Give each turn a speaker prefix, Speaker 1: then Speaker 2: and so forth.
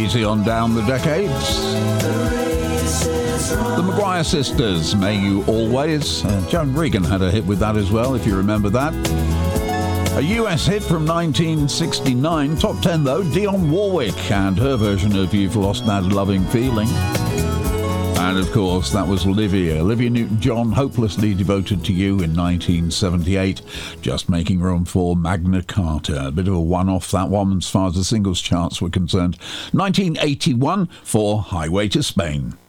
Speaker 1: Easy on down the decades. The Maguire Sisters, May You Always. Joan Regan had a hit with that as well, if you remember that. A US hit from 1969. Top 10, though, Dionne Warwick and her version of You've Lost That Loving Feeling. And, of course, that was Olivia Newton-John, Hopelessly Devoted to You in 1978, just making room for Magna Carta. A bit of a one-off, that one, as far as the singles charts were concerned. 1981 for Highway to Spain.